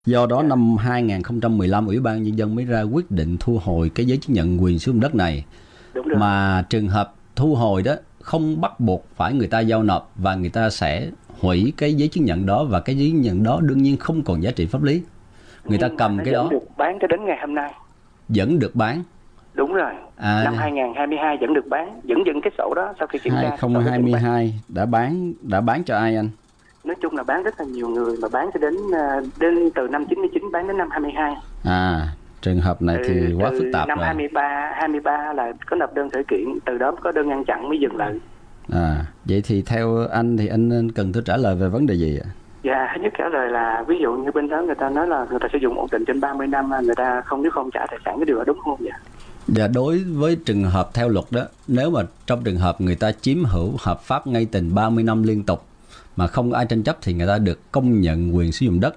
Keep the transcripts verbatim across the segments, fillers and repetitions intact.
Do đó Dạ. năm hai nghìn không trăm mười lăm Ủy ban Nhân dân mới ra quyết định thu hồi cái giấy chứng nhận quyền sử dụng đất này. Đúng rồi. Mà trường hợp thu hồi đó không bắt buộc phải người ta giao nộp, và người ta sẽ hủy cái giấy chứng nhận đó, và cái giấy chứng nhận đó đương nhiên không còn giá trị pháp lý. Người ta Nhưng cầm mà cái nó vẫn đó được bán cho đến ngày hôm nay. vẫn được bán. Đúng rồi. À, Năm hai nghìn không trăm hai mươi hai vẫn được bán, vẫn dựng cái sổ đó sau khi kiểm tra. hai không hai hai đã bán đã bán cho ai anh? Nói chung là bán rất là nhiều người, mà bán cho đến đến từ năm chín mươi chín bán đến năm hai mươi hai. À, trường hợp này thì từ, quá từ phức tạp năm rồi. hai mươi ba hai mươi ba là có nộp đơn khởi kiện, từ đó có đơn ngăn chặn mới dừng lại. À, vậy thì theo anh thì anh cần tôi trả lời về vấn đề gì ạ? Dạ, thứ nhất trả lời là ví dụ như bên đó người ta nói là người ta sử dụng ổn định trên ba mươi năm, người ta không nếu không trả tài sản, cái điều đó đúng không vậy? Và đối với trường hợp theo luật đó, nếu mà trong trường hợp người ta chiếm hữu hợp pháp ngay tình ba mươi năm liên tục mà không có ai tranh chấp thì người ta được công nhận quyền sử dụng đất.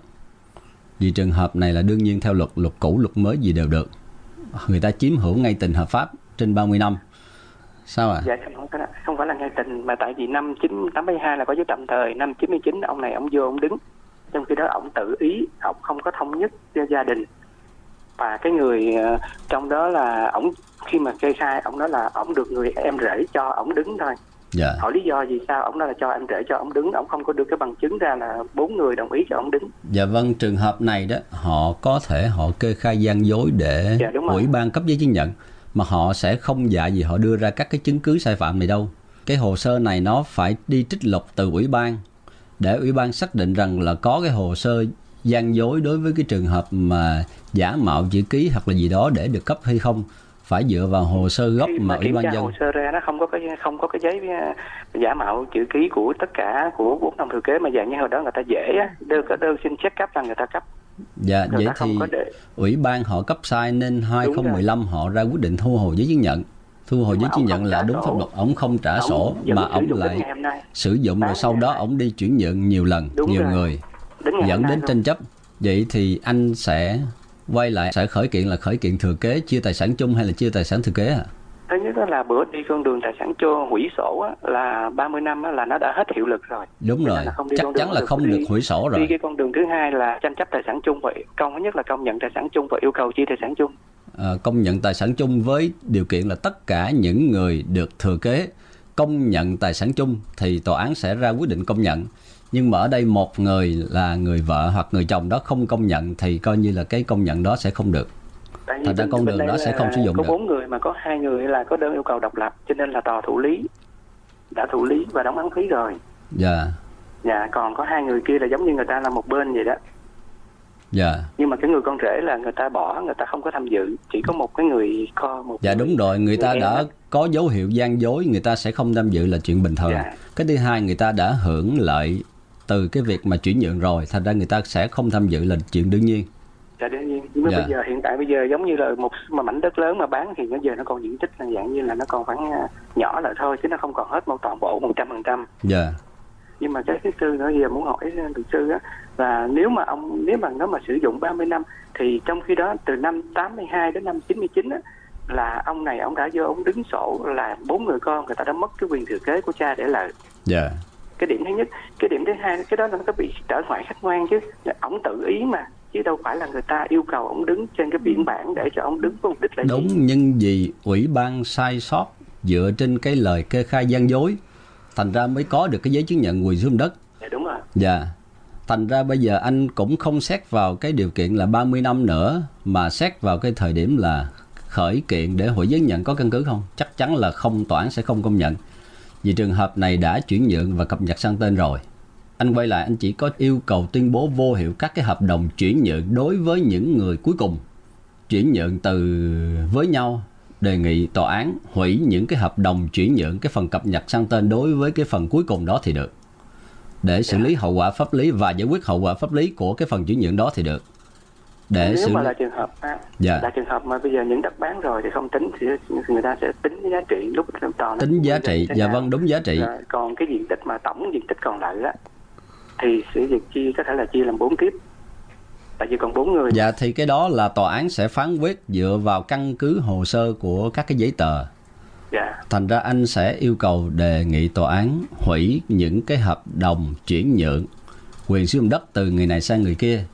Vì trường hợp này là đương nhiên theo luật, luật cũ, luật mới gì đều được. Người ta chiếm hữu ngay tình hợp pháp trên ba mươi năm. Sao ạ? À? Dạ không, không phải là ngay tình, mà tại vì năm chín tám hai là có giấy tạm thời, năm chín mươi chín ông này ông vô ông đứng, trong khi đó ông tự ý, ông không có thống nhất cho gia đình. Và cái người uh, trong đó là ông khi mà kê khai, ông nói là ông được người em rể cho ông đứng thôi. Dạ. Hỏi lý do gì sao, ông nói là cho em rể cho ông đứng, ông không có đưa cái bằng chứng ra là bốn người đồng ý cho ông đứng. Dạ vâng, trường hợp này đó họ có thể họ kê khai gian dối để dạ, ủy ban cấp giấy chứng nhận, mà họ sẽ không dạ gì họ đưa ra các cái chứng cứ sai phạm này đâu. Cái hồ sơ này nó phải đi trích lục từ ủy ban để ủy ban xác định rằng là có cái hồ sơ gian dối đối với cái trường hợp mà giả mạo chữ ký hoặc là gì đó để được cấp hay không, phải dựa vào hồ sơ gốc khi mà, mà ủy ban dân hồ sơ ra nó không có cái không có cái giấy giả mạo chữ ký của tất cả của bốn ông thừa kế, mà dạng như hồi đó người ta dễ á, đưa cái đơn xin check cấp là người ta cấp. Dạ, người vậy thì để... ủy ban họ cấp sai nên hai không một lăm họ ra quyết định thu hồi giấy chứng nhận. Thu hồi giấy chứng nhận là đúng pháp luật, ông không trả ông sổ mà ông lại sử dụng, rồi sau đó ông đi chuyển nhượng nhiều lần, đúng nhiều rồi. người đến dẫn đến luôn. tranh chấp. Vậy thì anh sẽ quay lại, sẽ khởi kiện là khởi kiện thừa kế, chia tài sản chung hay là chia tài sản thừa kế à? Thứ nhất là bữa đi con đường tài sản cho hủy sổ á, là ba mươi năm á, là nó đã hết hiệu lực rồi. Đúng rồi, chắc chắn là không được hủy sổ rồi. Đi cái con đường thứ hai là tranh chấp tài sản chung, và công thứ nhất là công nhận tài sản chung và yêu cầu chia tài sản chung. À, công nhận tài sản chung với điều kiện là tất cả những người được thừa kế công nhận tài sản chung thì tòa án sẽ ra quyết định công nhận. Nhưng mà ở đây một người là người vợ hoặc người chồng đó không công nhận thì coi như là cái công nhận đó sẽ không được. Thành ra con đường đó sẽ không sử dụng có được. Có bốn người mà có hai người là có đơn yêu cầu độc lập, cho nên là tòa thụ lý đã thụ lý và đóng án phí rồi. Dạ. Dạ, còn có hai người kia là giống như người ta là một bên vậy đó. Dạ. Nhưng mà cái người con rể là người ta bỏ, người ta không có tham dự, chỉ có một cái người co một. Dạ người, đúng rồi, người ta đã đó. Có dấu hiệu gian dối, người ta sẽ không tham dự là chuyện bình thường. Dạ. Cái thứ hai, người ta đã hưởng lợi từ cái việc mà chuyển nhượng rồi, thành ra người ta sẽ không tham dự là chuyện đương nhiên. Dạ đương nhiên. Nhưng mà dạ. bây giờ hiện tại bây giờ giống như là một mà mảnh đất lớn mà bán thì bây giờ nó còn diện tích là dạng như là nó còn khoảng nhỏ lại thôi, chứ nó không còn hết một toàn bộ một trăm phần trăm. Dạ. Nhưng mà cái thứ tư nữa giờ muốn hỏi luật sư á, là nếu mà ông nếu mà nó mà sử dụng ba mươi năm thì trong khi đó từ năm tám mươi hai đến năm chín mươi chín á, là ông này ông đã vô ông đứng sổ là bốn người con, người ta đã mất cái quyền thừa kế của cha để lại. Dạ. Cái điểm thứ nhất. Cái điểm thứ hai, cái đó nó có bị trở ngoại khách quan chứ, ông tự ý mà, chứ đâu phải là người ta yêu cầu ông đứng trên cái biên bản để cho ông đứng với mục đích là đúng gì? Nhưng vì ủy ban sai sót dựa trên cái lời kê khai gian dối, thành ra mới có được cái giấy chứng nhận quyền sử dụng đất. Dạ đúng rồi. Dạ. Thành ra bây giờ anh cũng không xét vào cái điều kiện là ba mươi năm nữa, mà xét vào cái thời điểm là khởi kiện để hủy giấy nhận có căn cứ không? Chắc chắn là không, tòa án sẽ không công nhận. Vì trường hợp này đã chuyển nhượng và cập nhật sang tên rồi. Anh quay lại, anh chỉ có yêu cầu tuyên bố vô hiệu các cái hợp đồng chuyển nhượng đối với những người cuối cùng chuyển nhượng từ với nhau. Đề nghị tòa án hủy những cái hợp đồng chuyển nhượng cái phần cập nhật sang tên đối với cái phần cuối cùng đó thì được, để xử lý hậu quả pháp lý và giải quyết hậu quả pháp lý của cái phần chuyển nhượng đó thì được. Để nếu xử mà lý... là trường hợp à, dạ. là trường hợp mà bây giờ những đất bán rồi thì không tính, thì người ta sẽ tính giá trị lúc toàn tính giá trị. Dạ vâng, đúng giá trị. Rồi, còn cái diện tích mà tổng diện tích còn lại á thì sẽ được chia, có thể là chia làm bốn kiếp, tại vì còn bốn người. Dạ thì cái đó là tòa án sẽ phán quyết dựa vào căn cứ hồ sơ của các cái giấy tờ. Dạ. Thành ra anh sẽ yêu cầu đề nghị tòa án hủy những cái hợp đồng chuyển nhượng quyền sử dụng đất từ người này sang người kia